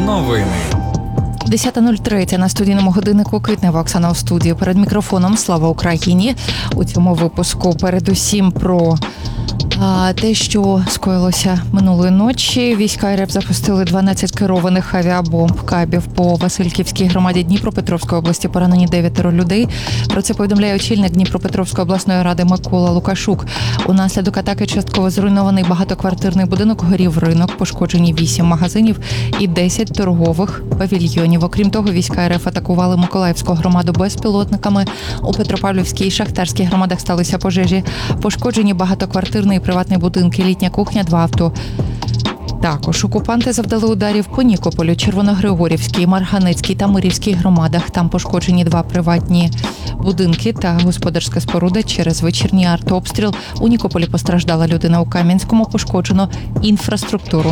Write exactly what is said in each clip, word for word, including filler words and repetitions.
Новини. десята нуль три на студійному годиннику. Китнева Оксана у студії. Перед мікрофоном «Слава Україні». У цьому випуску передусім про а, те, що скоїлося минулої ночі. Війська РФ запустили дванадцять керованих авіабомб, кабів по Васильківській громаді Дніпропетровської області. Поранені дев'ятеро людей. Про це повідомляє очільник Дніпропетровської обласної ради Микола Лукашук. Унаслідок атаки частково зруйнований багатоквартирний будинок, горів ринок, пошкоджені вісім магазинів і десять торгових павільйонів. Окрім того, війська РФ атакували Миколаївську громаду безпілотниками. У Петропавлівській і Шахтарській громадах сталися пожежі. Пошкоджені багатоквартирний і приватний будинки, літня кухня, два авто. Також окупанти завдали ударів по Нікополю, Червоногригорівській, Марганецькій та Мирівській громадах. Там пошкоджені два приватні будинки та господарська споруда через вечірній артобстріл. У Нікополі постраждала людина, у Кам'янському пошкоджено інфраструктуру.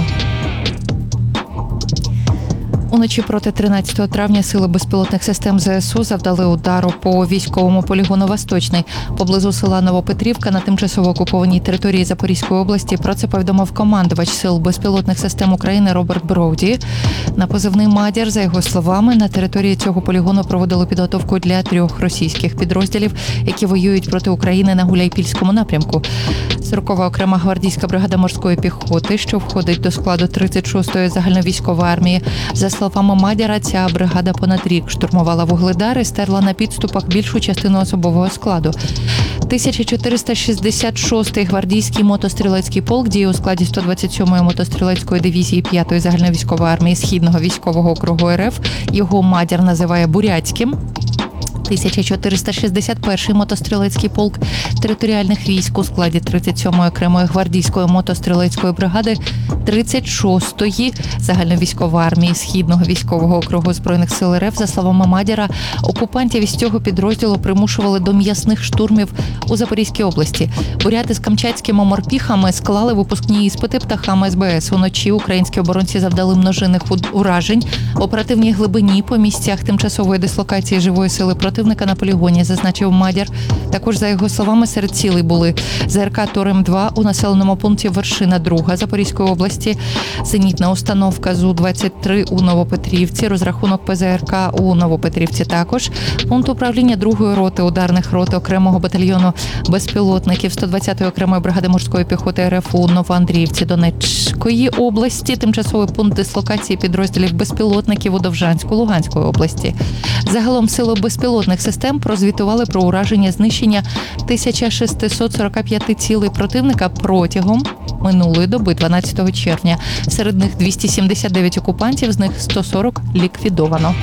Уночі проти тринадцятого травня сили безпілотних систем ЗСУ завдали удару по військовому полігону «Восточний» поблизу села Новопетрівка на тимчасово окупованій території Запорізької області. Про це повідомив командувач сил безпілотних систем України Роберт Броуді. На позивний «Мадір», за його словами, на території цього полігону проводили підготовку для трьох російських підрозділів, які воюють проти України на Гуляйпільському напрямку. сорокова окрема гвардійська бригада морської піхоти, що входить до складу тридцять шостої загальновійськової армії. За словами Мадяра, ця бригада понад рік штурмувала Вугледар і стерла на підступах більшу частину особового складу. тисяча чотириста шістдесят шостий гвардійський мотострілецький полк діє у складі сто двадцять сьомої мотострілецької дивізії п'ятої загальновійськової армії Східного військового округу РФ. Його Мадяр називає Бурятським. тисяча чотириста шістдесят перший мотострілецький полк територіальних військ у складі тридцять сьомої окремої гвардійської мотострілецької бригади тридцять шостої загальновійськової армії Східного військового округу Збройних сил РФ. За словами Мадяра, окупантів із цього підрозділу примушували до м'ясних штурмів у Запорізькій області. Буряти з камчатськими морпіхами склали випускні іспити птахами СБС. Уночі українські оборонці завдали множинних уражень оперативній глибині по місцях тимчасової дислокації живої сили противника на полігоні, зазначив Мадяр. Також, за його словами, серед цілей були ЗРК Торем два у населеному пункті Вершина друга Запорізької області, зенітна установка Зу двадцять три у Новопетрівці, розрахунок ПЗРК у Новопетрівці також, пункт управління другої роти ударних рот окремого батальйону безпілотників сто двадцятої окремої бригади морської піхоти РФ у Новоандріївці Донецької області, тимчасовий пункт дислокації підрозділів безпілотників у Довжанську Луганської області. Загалом сили безпілотних систем прозвітували про ураження знищення тисяча шістсот сорок п'ять цілей противника протягом минулої доби, дванадцятого червня. Серед них двісті сімдесят дев'ять окупантів, з них сто сорок ліквідовано.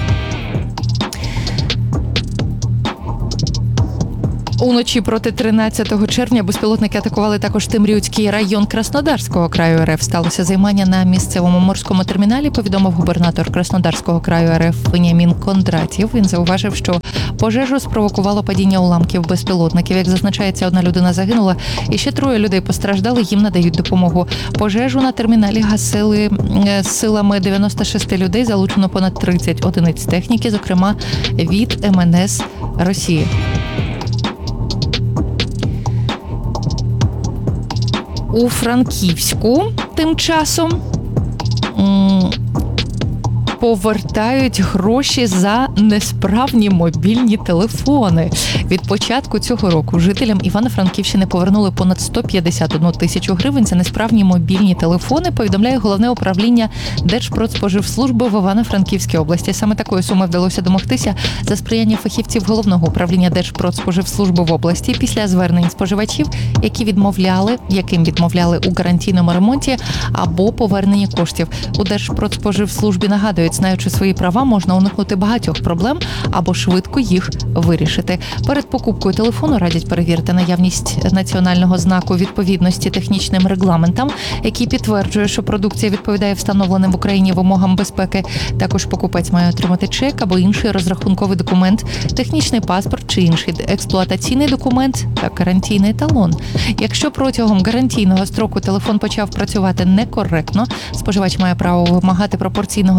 Уночі проти тринадцятого червня безпілотники атакували також Темрюцький район Краснодарського краю РФ. Сталося займання на місцевому морському терміналі, повідомив губернатор Краснодарського краю РФ Веніамін Кондратів. Він зауважив, що пожежу спровокувало падіння уламків безпілотників. Як зазначається, одна людина загинула і ще троє людей постраждали, їм надають допомогу. Пожежу на терміналі гасили силами дев'яноста шести людей, залучено понад тридцять одиниць техніки, зокрема від ем ен ес Росії. У Франківську тим часом м- повертають гроші за несправні мобільні телефони. Від початку цього року жителям Івано-Франківщини повернули понад сто п'ятдесят одну тисячу гривень за несправні мобільні телефони, повідомляє Головне управління Держпродспоживслужби в Івано-Франківській області. Саме такої суми вдалося домогтися за сприяння фахівців Головного управління Держпродспоживслужби в області після звернень споживачів, які відмовляли, яким відмовляли у гарантійному ремонті або поверненні коштів. У Держпродспоживслужбі нагадують, знаючи свої права, можна уникнути багатьох проблем або швидко їх вирішити. Перед покупкою телефону радять перевірити наявність національного знаку відповідності технічним регламентам, який підтверджує, що продукція відповідає встановленим в Україні вимогам безпеки. Також покупець має отримати чек або інший розрахунковий документ, технічний паспорт чи інший експлуатаційний документ та гарантійний талон. Якщо протягом гарантійного строку телефон почав працювати некоректно, споживач має право вимагати пропорційного зменшення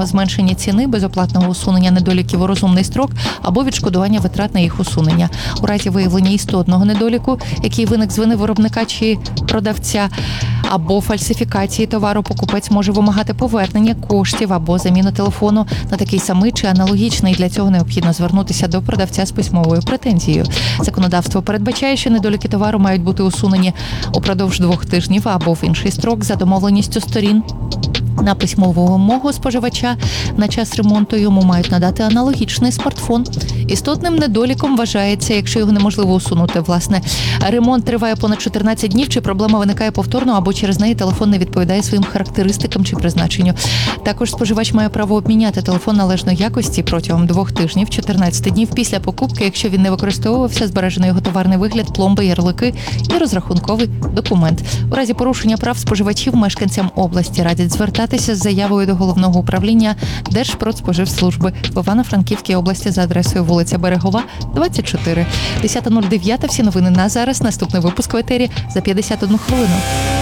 погашення ціни, безоплатного усунення недоліків у розумний строк або відшкодування витрат на їх усунення. У разі виявлення істотного недоліку, який виник з вини виробника чи продавця, або фальсифікації товару, покупець може вимагати повернення коштів або заміну телефону на такий самий чи аналогічний. Для цього необхідно звернутися до продавця з письмовою претензією. Законодавство передбачає, що недоліки товару мають бути усунені упродовж двох тижнів або в інший строк за домовленістю сторін. На письмову вимогу споживача на час ремонту йому мають надати аналогічний смартфон. Істотним недоліком вважається, якщо його неможливо усунути. Власне, ремонт триває понад чотирнадцять днів, чи проблема виникає повторно, або через неї телефон не відповідає своїм характеристикам чи призначенню. Також споживач має право обміняти телефон належної якості протягом двох тижнів, чотирнадцяти днів після покупки, якщо він не використовувався, збережений його товарний вигляд, пломби, ярлики і розрахунковий документ. У разі порушення прав споживачів мешканцям області радять звертатися з заявою до Головного управління Держпродспоживслужби в Івано-Франківській області за адресою вулиця Берегова, двадцять чотири. десята нуль дев'ять. Всі новини на зараз. Наступний випуск в етері за п'ятдесят одну хвилину.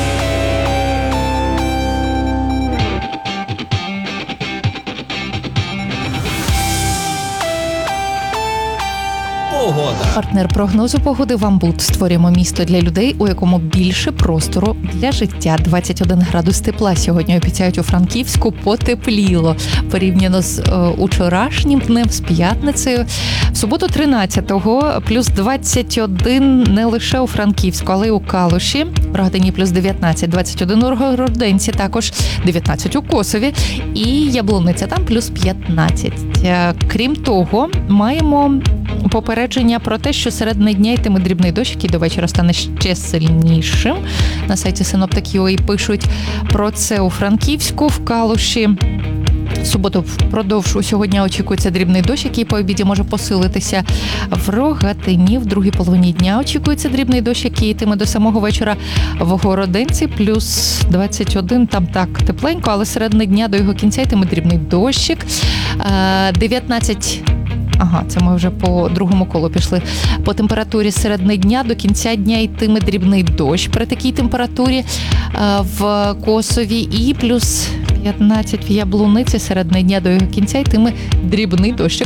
Погода. Партнер прогнозу погоди «Вамбут». Створюємо місто для людей, у якому більше простору для життя. двадцять один градус тепла сьогодні обіцяють у Франківську. Потепліло порівняно з е, учорашнім днем, з п'ятницею. В суботу тринадцятого плюс двадцять один не лише у Франківську, але й у Калуші. В Рогатині плюс дев'ятнадцять, двадцять один у Городенці, також дев'ятнадцять у Косові і Яблуниця, там плюс п'ятнадцять. Е, Крім того, маємо попередження про те, що середини дня йтиме дрібний дощ, який до вечора стане ще сильнішим. На сайті синоптиків ЮА пишуть про це у Франківську, в Калуші. В суботу впродовж усього дня очікується дрібний дощ, який по обіді може посилитися. В Рогатині в другій половині дня очікується дрібний дощ, який йтиме до самого вечора. В Городенці плюс двадцять один, там так тепленько, але середини дня до його кінця йтиме дрібний дощик. дев'ятнадцять Ага, це ми вже по другому колу пішли. По температурі середини дня до кінця дня йтиме дрібний дощ при такій температурі в Косові і плюс п'ятнадцять в Яблуниці. Середини дня до його кінця йтиме дрібний дощик.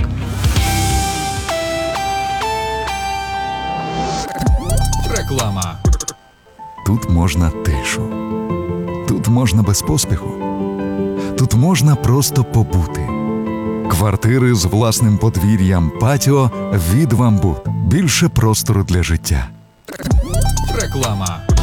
Реклама. Тут можна тишу. Тут можна без поспіху. Тут можна просто побути. Квартири з власним подвір'ям, патіо від «Вамбут». Більше простору для життя. Реклама.